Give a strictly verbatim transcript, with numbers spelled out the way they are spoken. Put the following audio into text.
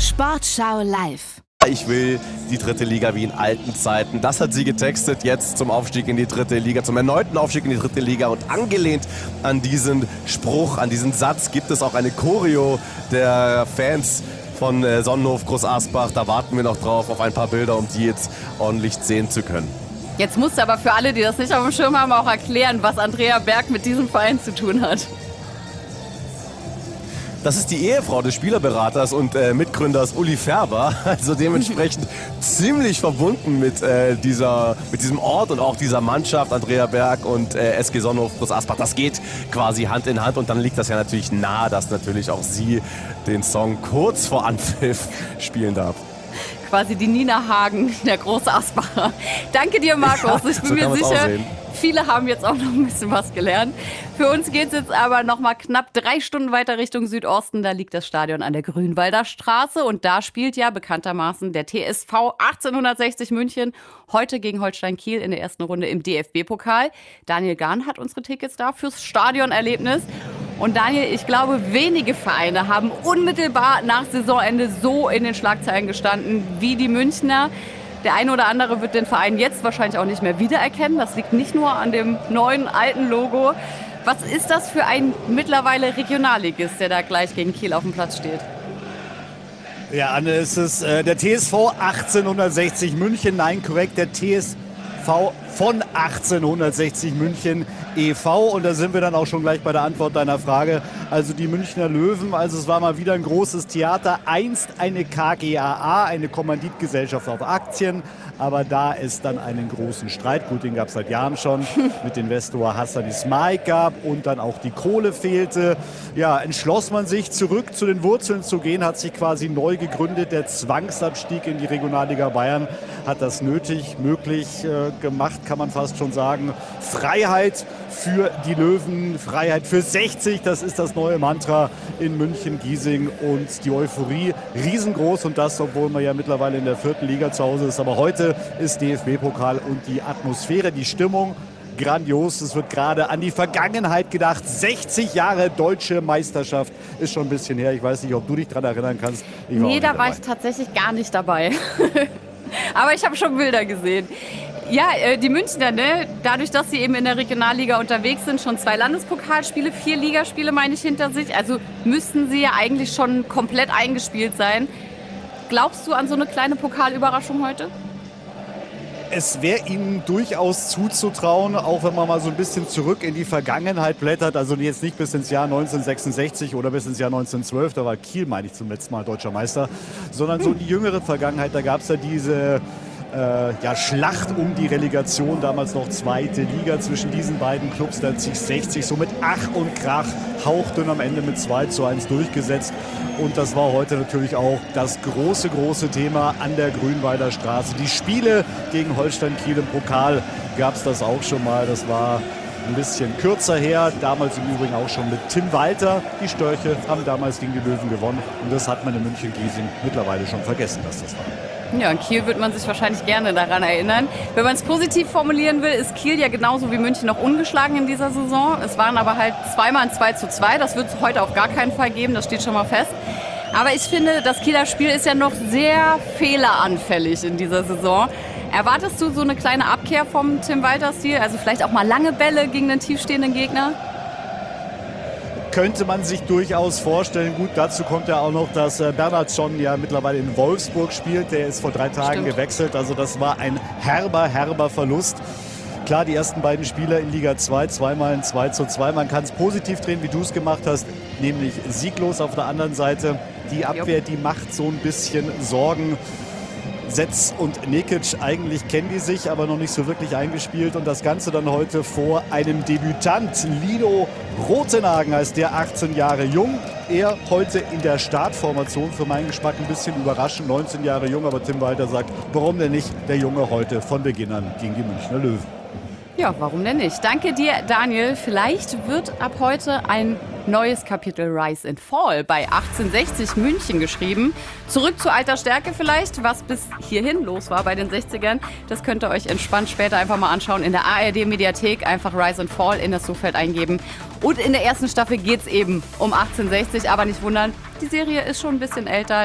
Sportschau live. Ich will die dritte Liga wie in alten Zeiten. Das hat sie getextet jetzt zum Aufstieg in die dritte Liga, zum erneuten Aufstieg in die dritte Liga. Und angelehnt an diesen Spruch, an diesen Satz gibt es auch eine Choreo der Fans von Sonnenhof Groß Asbach. Da warten wir noch drauf auf ein paar Bilder, um die jetzt ordentlich sehen zu können. Jetzt musst du aber für alle, die das nicht auf dem Schirm haben, auch erklären, was Andrea Berg mit diesem Verein zu tun hat. Das ist die Ehefrau des Spielerberaters und äh, Mitgründers Uli Färber, also dementsprechend ziemlich verbunden mit, äh, dieser, mit diesem Ort und auch dieser Mannschaft, Andrea Berg und äh, S G Sonnenhof Groß Asbach. Das geht quasi Hand in Hand und dann liegt das ja natürlich nahe, dass natürlich auch sie den Song kurz vor Anpfiff spielen darf. Quasi die Nina Hagen, der große Asbacher. Danke dir, Markus. Ich bin ja, so mir sicher, viele haben jetzt auch noch ein bisschen was gelernt. Für uns geht es jetzt aber noch mal knapp drei Stunden weiter Richtung Südosten. Da liegt das Stadion an der Grünwalder Straße. Und da spielt ja bekanntermaßen der T S V achtzehnhundertsechzig München heute gegen Holstein Kiel in der ersten Runde im D F B-Pokal. Daniel Gahn hat unsere Tickets da fürs Stadionerlebnis. Und Daniel, ich glaube, wenige Vereine haben unmittelbar nach Saisonende so in den Schlagzeilen gestanden wie die Münchner. Der eine oder andere wird den Verein jetzt wahrscheinlich auch nicht mehr wiedererkennen. Das liegt nicht nur an dem neuen, alten Logo. Was ist das für ein mittlerweile Regionalligist, der da gleich gegen Kiel auf dem Platz steht? Ja, Anne, es ist äh, der T S V achtzehnhundertsechzig München. Nein, korrekt, der T S V von achtzehnhundertsechzig München e V. Und da sind wir dann auch schon gleich bei der Antwort deiner Frage. Also die Münchner Löwen, also es war mal wieder ein großes Theater. Einst eine K G A A, eine Kommanditgesellschaft auf Aktien. Aber da es dann einen großen Streit, gut, den gab es seit Jahren schon, mit Investor Hassan Ismail gab und dann auch die Kohle fehlte, ja, entschloss man sich, zurück zu den Wurzeln zu gehen, hat sich quasi neu gegründet. Der Zwangsabstieg in die Regionalliga Bayern hat das nötig, möglich äh, gemacht, kann man fast schon sagen. Freiheit für die Löwen, Freiheit für sechzig, das ist das neue Mantra in München-Giesing und die Euphorie riesengroß und das, obwohl man ja mittlerweile in der vierten Liga zu Hause ist. Aber heute ist D F B-Pokal und die Atmosphäre, die Stimmung grandios. Es wird gerade an die Vergangenheit gedacht. sechzig Jahre deutsche Meisterschaft ist schon ein bisschen her. Ich weiß nicht, ob du dich daran erinnern kannst. Ich war nee, da war ich tatsächlich gar nicht dabei. Aber ich habe schon Bilder gesehen. Ja, die Münchner, ne? Dadurch, dass sie eben in der Regionalliga unterwegs sind, schon zwei Landespokalspiele, vier Ligaspiele, meine ich, hinter sich. Also müssten sie ja eigentlich schon komplett eingespielt sein. Glaubst du an so eine kleine Pokalüberraschung heute? Es wäre ihnen durchaus zuzutrauen, auch wenn man mal so ein bisschen zurück in die Vergangenheit blättert. Also jetzt nicht bis ins Jahr neunzehnhundertsechsundsechzig oder bis ins Jahr neunzehnhundertzwölf, da war Kiel, meine ich, zum letzten Mal deutscher Meister. Sondern so die jüngere Vergangenheit, da gab es ja diese äh, ja, Schlacht um die Relegation, damals noch zweite Liga zwischen diesen beiden Clubs. Da hat sich sechzig so mit Ach und Krach hauchdünn am Ende mit zwei zu eins durchgesetzt. Und das war heute natürlich auch das große, große Thema an der Grünwalder Straße. Die Spiele gegen Holstein Kiel im Pokal gab es das auch schon mal. Das war ein bisschen kürzer her. Damals im Übrigen auch schon mit Tim Walter. Die Störche haben damals gegen die Löwen gewonnen. Und das hat man in München-Giesing mittlerweile schon vergessen, dass das war. Ja, in Kiel wird man sich wahrscheinlich gerne daran erinnern. Wenn man es positiv formulieren will, ist Kiel ja genauso wie München noch ungeschlagen in dieser Saison. Es waren aber halt zweimal ein zwei zu zwei. Das wird es heute auf gar keinen Fall geben, das steht schon mal fest. Aber ich finde, das Kieler Spiel ist ja noch sehr fehleranfällig in dieser Saison. Erwartest du so eine kleine Abkehr vom Tim-Walter-Stil? Also vielleicht auch mal lange Bälle gegen einen tiefstehenden Gegner? Könnte man sich durchaus vorstellen. Gut, dazu kommt ja auch noch, dass Bernhardsson ja mittlerweile in Wolfsburg spielt. Der ist vor drei Tagen Stimmt. gewechselt. Also das war ein herber, herber Verlust. Klar, die ersten beiden Spieler in Liga zwei, zweimal ein zwei zu zwei. Man kann es positiv drehen, wie du es gemacht hast, nämlich sieglos auf der anderen Seite. Die Abwehr, die macht so ein bisschen Sorgen. Setz und Nekic, eigentlich kennen die sich, aber noch nicht so wirklich eingespielt. Und das Ganze dann heute vor einem Debütant. Lino Rotenhagen heißt der, achtzehn Jahre jung. Er heute in der Startformation, für meinen Geschmack ein bisschen überraschend. neunzehn Jahre jung, aber Tim Walter sagt, warum denn nicht der Junge heute von Beginn an gegen die Münchner Löwen. Ja, warum denn nicht? Danke dir, Daniel. Vielleicht wird ab heute ein neues Kapitel Rise and Fall bei achtzehnhundertsechzig München geschrieben. Zurück zu alter Stärke vielleicht, was bis hierhin los war bei den sechzigern. Das könnt ihr euch entspannt später einfach mal anschauen in der A R D-Mediathek. Einfach Rise and Fall in das Suchfeld eingeben. Und in der ersten Staffel geht es eben um achtzehnhundertsechzig, aber nicht wundern, die Serie ist schon ein bisschen älter.